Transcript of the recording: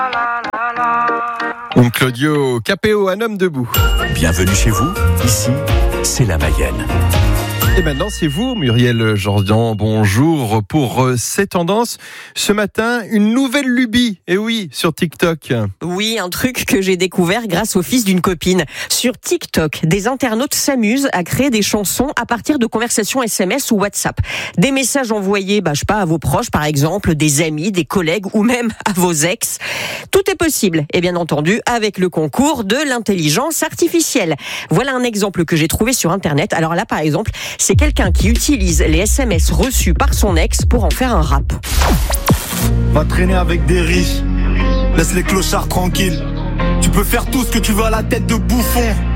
Donc Claudio Capéo, un homme debout. Bienvenue chez vous, ici, c'est la Mayenne. Et maintenant, c'est vous, Muriel Jordan. Bonjour pour ces tendances. Ce matin, une nouvelle lubie. Et oui, sur TikTok. Oui, un truc que j'ai découvert grâce au fils d'une copine. Sur TikTok, des internautes s'amusent à créer des chansons à partir de conversations SMS ou WhatsApp. Des messages envoyés, à vos proches, par exemple, des amis, des collègues ou même à vos ex. Tout est possible. Et bien entendu, avec le concours de l'intelligence artificielle. Voilà un exemple que j'ai trouvé sur Internet. Alors là, par exemple, c'est quelqu'un qui utilise les SMS reçus par son ex pour en faire un rap. Va traîner avec des riches, laisse les clochards tranquilles. Tu peux faire tout ce que tu veux à la tête de bouffon.